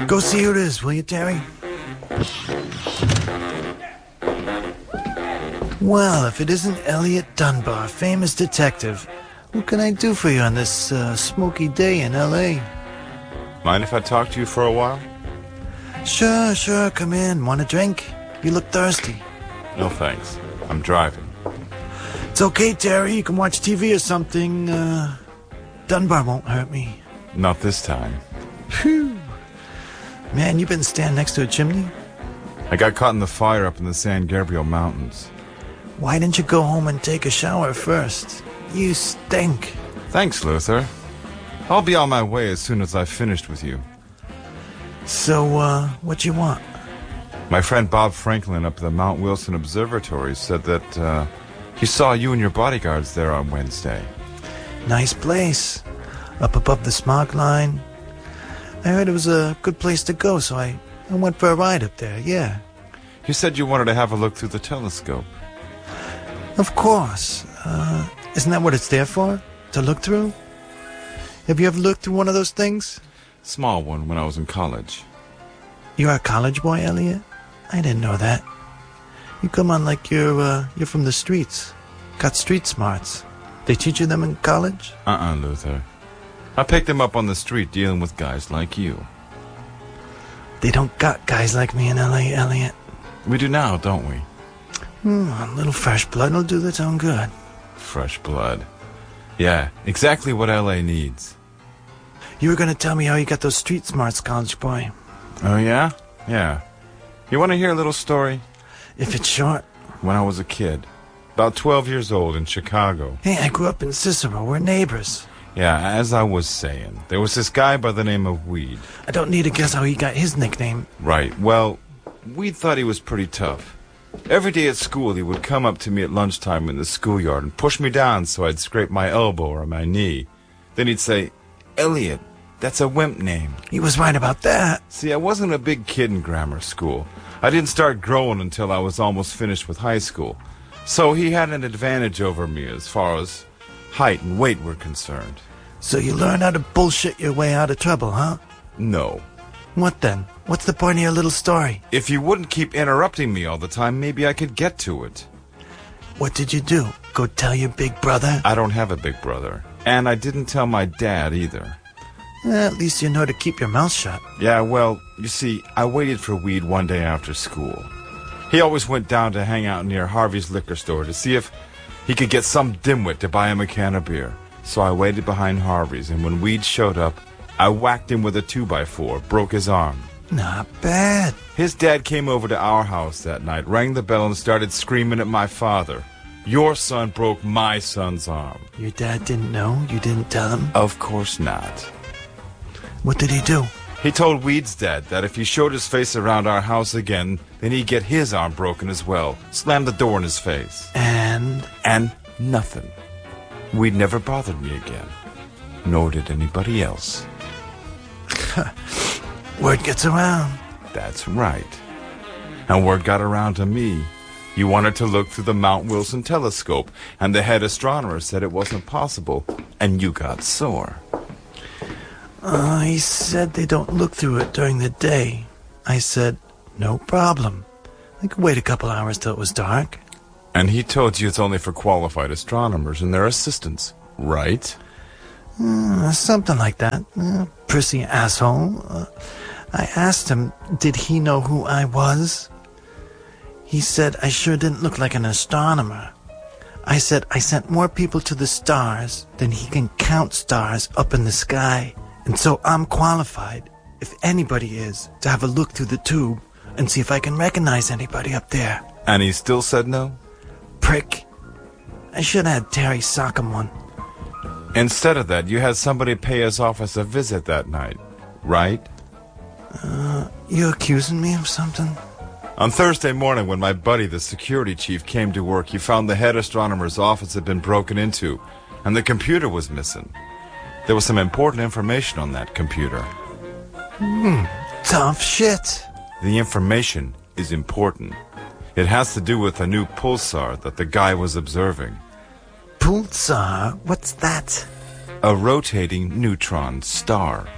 Go see who it is, will you, Terry? Well, if it isn't Elliot Dunbar, famous detective, what can I do for you on this smoky day in L.A.? Mind if I talk to you for a while? Sure, come in. Want a drink? You look thirsty. No thanks. I'm driving. It's okay, Terry. You can watch TV or something. Dunbar won't hurt me. Not this time. Phew. Man, you been standing next to a chimney? I got caught in the fire up in the San Gabriel Mountains. Why didn't you go home and take a shower first? You stink. Thanks, Luther. I'll be on my way as soon as I've finished with you. So, what you want? My friend Bob Franklin up at the Mount Wilson Observatory said that, he saw you and your bodyguards there on Wednesday. Nice place. Up above the smog line. I heard it was a good place to go, so I went for a ride up there, yeah. You said you wanted to have a look through the telescope. Of course. Isn't that what it's there for? To look through? Have you ever looked through one of those things? Small one when I was in college. You're a college boy, Elliot? I didn't know that. You come on like you're from the streets. Got street smarts. They teach you them in college? Luther. I picked them up on the street dealing with guys like you. They don't got guys like me in L.A., Elliot. We do now, don't we? A little fresh blood will do the town good. Fresh blood. Yeah, exactly what L.A. needs. You were going to tell me how you got those street smarts, college boy. Oh, yeah? Yeah. You want to hear a little story? If it's short. When I was a kid. About 12 years old in Chicago. Hey, I grew up in Cicero. We're neighbors. Yeah, as I was saying, there was this guy by the name of Weed. I don't need to guess how he got his nickname. Right. Well, Weed thought he was pretty tough. Every day at school, he would come up to me at lunchtime in the schoolyard and push me down so I'd scrape my elbow or my knee. Then he'd say, "Elliot, that's a wimp name." He was right about that. See, I wasn't a big kid in grammar school. I didn't start growing until I was almost finished with high school. So he had an advantage over me as far as height and weight were concerned. So you learned how to bullshit your way out of trouble, huh? No. What then? What's the point of your little story? If you wouldn't keep interrupting me all the time, maybe I could get to it. What did you do? Go tell your big brother? I don't have a big brother. And I didn't tell my dad either. At least you know to keep your mouth shut. Yeah, well, you see, I waited for Weed one day after school. He always went down to hang out near Harvey's liquor store to see if he could get some dimwit to buy him a can of beer. So I waited behind Harvey's, and when Weed showed up, I whacked him with a 2x4, broke his arm. Not bad. His dad came over to our house that night, rang the bell, and started screaming at my father. "Your son broke my son's arm." Your dad didn't know? You didn't tell him? Of course not. What did he do? He told Weed's dad that if he showed his face around our house again, then he'd get his arm broken as well. Slammed the door in his face. And nothing. Weed never bothered me again. Nor did anybody else. Word gets around. That's right. And word got around to me. You wanted to look through the Mount Wilson telescope, and the head astronomer said it wasn't possible, and you got sore. He said they don't look through it during the day. I said, no problem. I could wait a couple hours till it was dark. And he told you it's only for qualified astronomers and their assistants, right? Something like that. Prissy asshole. I asked him, did he know who I was? He said I sure didn't look like an astronomer. I said I sent more people to the stars than he can count stars up in the sky. And so I'm qualified, if anybody is, to have a look through the tube and see if I can recognize anybody up there. And he still said no? Prick. I should have had Terry sock him one. Instead of that, you had somebody pay his office a visit that night, right? You accusing me of something? On Thursday morning, when my buddy, the security chief, came to work, he found the head astronomer's office had been broken into, and the computer was missing. There was some important information on that computer. Tough shit. The information is important. It has to do with a new pulsar that the guy was observing. Pulsar? What's that? A rotating neutron star.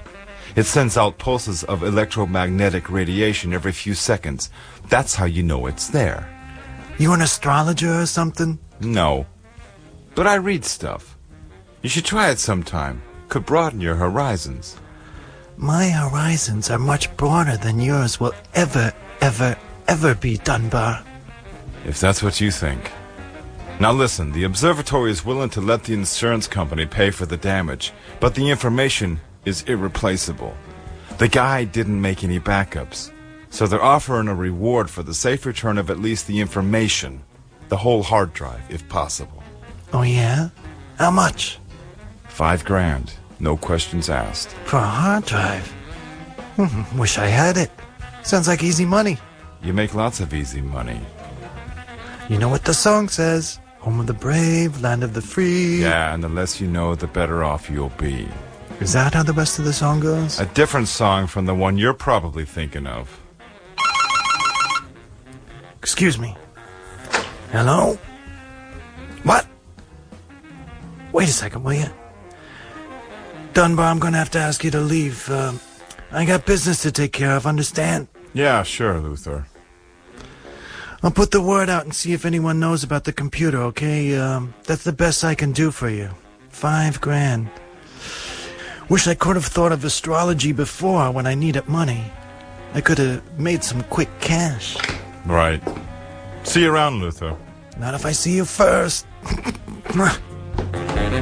It sends out pulses of electromagnetic radiation every few seconds. That's how you know it's there. You an astrologer or something? No. But I read stuff. You should try it sometime. Could broaden your horizons. My horizons are much broader than yours will ever be, Dunbar. If that's what you think. Now listen, the observatory is willing to let the insurance company pay for the damage, but the information is irreplaceable. The guy didn't make any backups, so they're offering a reward for the safe return of at least the information. The whole hard drive, if possible. Oh, yeah? How much? $5,000. No questions asked. For a hard drive? Wish I had it. Sounds like easy money. You make lots of easy money. You know what the song says. Home of the brave, land of the free. Yeah, and the less you know, the better off you'll be. Is that how the rest of the song goes? A different song from the one you're probably thinking of. Excuse me. Hello? What? Wait a second, will you? Dunbar, I'm gonna have to ask you to leave. I got business to take care of, understand? Yeah, sure, Luther. I'll put the word out and see if anyone knows about the computer, okay? That's the best I can do for you. $5,000. Wish I could have thought of astrology before when I needed money. I could have made some quick cash. Right. See you around, Luther. Not if I see you first.